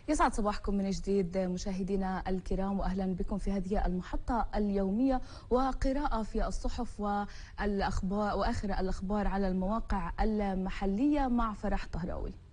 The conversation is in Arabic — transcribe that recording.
يسعد صباحكم من جديد مشاهدينا الكرام، وأهلا بكم في هذه المحطة اليومية وقراءة في الصحف والأخبار وآخر الأخبار على المواقع المحلية مع فرح طهراوي.